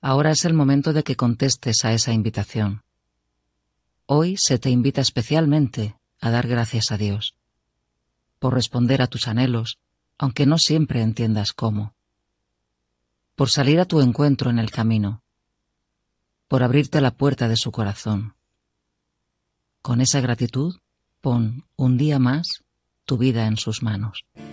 Ahora es el momento de que contestes a esa invitación. Hoy se te invita especialmente a dar gracias a Dios por responder a tus anhelos, aunque no siempre entiendas cómo, por salir a tu encuentro en el camino, por abrirte la puerta de su corazón. Con esa gratitud, pon un día más tu vida en sus manos.